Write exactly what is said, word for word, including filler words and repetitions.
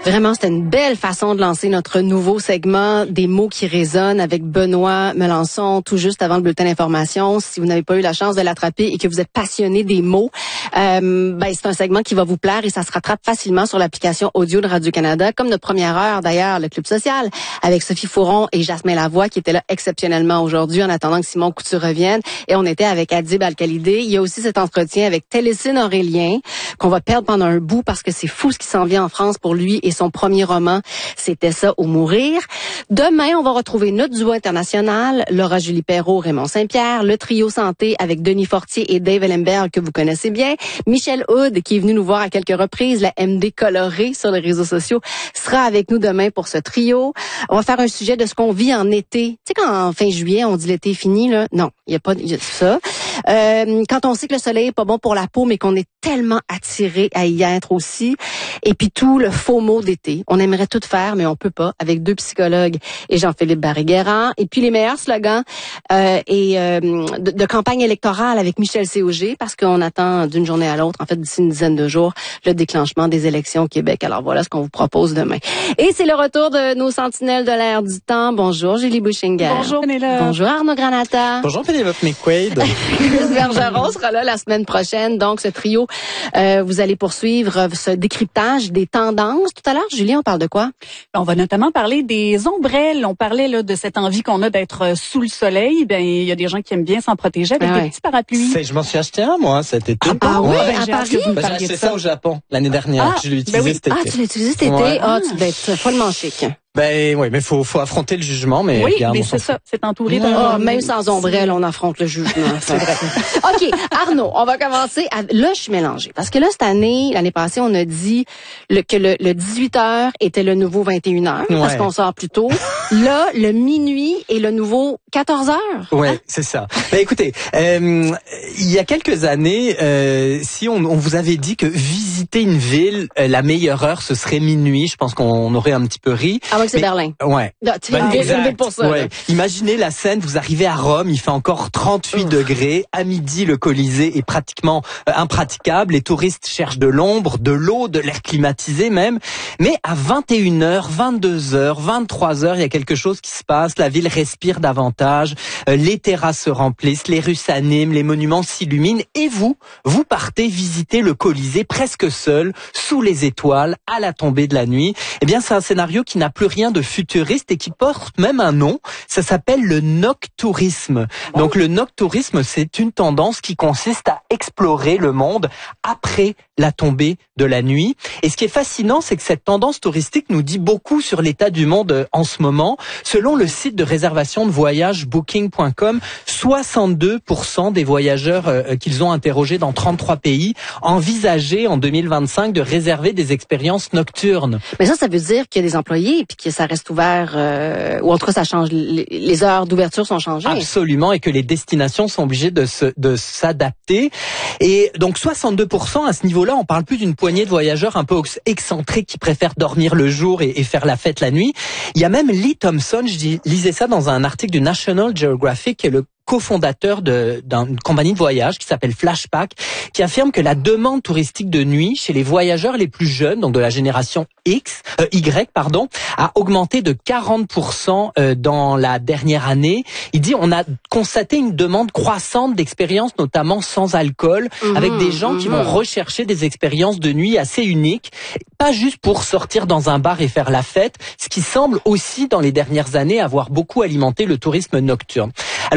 Vraiment, c'était une belle façon de lancer notre nouveau segment des mots qui résonnent avec Benoît Melançon, tout juste avant le bulletin d'information. Si vous n'avez pas eu la chance de l'attraper et que vous êtes passionné des mots, euh, ben c'est un segment qui va vous plaire et ça se rattrape facilement sur l'application audio de Radio-Canada, comme notre première heure d'ailleurs, le Club Social, avec Sophie Fouron et Jasmin Lavoie qui étaient là exceptionnellement aujourd'hui en attendant que Simon Couture revienne. Et on était avec Adib Al-Khalidé. Il y a aussi cet entretien avec Télécine Aurélien qu'on va perdre pendant un bout parce que c'est fou ce qui s'en vient en France pour lui et son premier roman, c'était ça ou mourir. Demain, on va retrouver notre duo international, Laura Julie Perrault, Raymond Saint-Pierre, le trio santé avec Denis Fortier et Dave Ellenberg que vous connaissez bien, Michel Hood qui est venu nous voir à quelques reprises, la M D colorée sur les réseaux sociaux, sera avec nous demain pour ce trio. On va faire un sujet de ce qu'on vit en été. Tu sais quand en fin juillet, on dit l'été est fini là, non, il y a pas y a ça. Euh, quand on sait que le soleil est pas bon pour la peau mais qu'on est tellement attiré à y être aussi. Et puis tout le faux mot d'été. On aimerait tout faire, mais on peut pas, avec deux psychologues et Jean-Philippe Barré-Guérard. Et puis les meilleurs slogans euh, et euh, de, de campagne électorale avec Michel C O G, parce qu'on attend d'une journée à l'autre, en fait d'ici une dizaine de jours, le déclenchement des élections au Québec. Alors voilà ce qu'on vous propose demain. Et c'est le retour de nos sentinelles de l'air du temps. Bonjour Julie Bouchinger. Bonjour Pénélope. Bonjour Arnaud Granata. Bonjour Pénélope McQuaid. Chris Bergeron sera là la semaine prochaine. Donc ce trio, euh, vous allez poursuivre ce décryptage des tendances. Tout à l'heure, Julie, on parle de quoi? On va notamment parler des ombrelles. On parlait là de cette envie qu'on a d'être sous le soleil. Ben il y a des gens qui aiment bien s'en protéger avec ah des ouais. petits parapluies. C'est, je m'en suis acheté un moi cet été. Ah, ah oui, ben, à j'ai hâte Paris. que vous me Ben, j'ai parliez acheté de ça ça au Japon l'année dernière. Ah, je l'ai utilisé ben oui. cet été. Ah, tu l'as utilisé cet été? Ouais. Ah, tu devais être follement chic. Ben oui, mais faut faut affronter le jugement. Mais Oui, regarde, mais on s'en c'est ça. C'est entouré d'un... Ah, même sans ombrelle, on affronte le jugement. C'est vrai. OK, Arnaud, on va commencer. À... Là, je suis mélangée. Parce que là, cette année, l'année passée, on a dit le, que le, le dix-huit heures était le nouveau vingt et une heures, Ouais. parce qu'on sort plus tôt. Là, le minuit est le nouveau quatorze heures. Ouais, Hein? c'est ça. Ben écoutez, euh, il y a quelques années, euh, si on, on vous avait dit que visiter une ville, euh, la meilleure heure, ce serait minuit, je pense qu'on aurait un petit peu ri. Ah ouais, c'est Mais- Berlin. Ouais. Là, tu Ben, une ville, exact. une ville pour ça. Ouais. là. Imaginez la scène, vous arrivez à Rome, il fait encore trente-huit Ouf. degrés, à midi le Colisée est pratiquement euh, impraticable, les touristes cherchent de l'ombre, de l'eau, de l'air climatisé même, mais à vingt et une heures, vingt-deux heures, vingt-trois heures, il y a quelque chose qui se passe, la ville respire davantage, euh, les terrasses se remplissent, les rues s'animent, les monuments s'illuminent et vous, vous partez visiter le Colisée presque seul, sous les étoiles, à la tombée de la nuit. Eh bien, c'est un scénario qui n'a plus rien de futuriste et qui porte même un nom. Ça s'appelle le noctourisme. Donc, le noctourisme, c'est une tendance qui consiste à explorer le monde après la tombée de la nuit. Et ce qui est fascinant, c'est que cette tendance touristique nous dit beaucoup sur l'état du monde en ce moment. Selon le site de réservation de voyage booking point com, soixante-deux pour cent des voyageurs euh, qu'ils ont interrogés dans trente-trois pays envisageaient en deux mille vingt-cinq de réserver des expériences nocturnes. Mais ça, ça veut dire qu'il y a des employés puis que ça reste ouvert, euh, ou en tout cas, ça change. Les, les heures d'ouverture sont changées. Absolument, et que les destinations sont obligées de se, de s'adapter. Et donc soixante-deux pour cent à ce niveau-là, on parle plus d'une poignée de voyageurs un peu excentriques qui préfèrent dormir le jour et, et faire la fête la nuit. Il y a même Lee Thompson, je dis, lisais ça dans un article du National Geographic, qui est le cofondateur de, d'une compagnie de voyage qui s'appelle Flashpack, qui affirme que la demande touristique de nuit chez les voyageurs les plus jeunes, donc de la génération X, euh, Y, pardon, a augmenté de quarante pour cent euh, dans la dernière année. Il dit on a constaté une demande croissante d'expériences, notamment sans alcool, Mmh, avec des gens qui mmh. vont rechercher des expériences de nuit assez uniques, pas juste pour sortir dans un bar et faire la fête, ce qui semble aussi dans les dernières années avoir beaucoup alimenté le tourisme nocturne.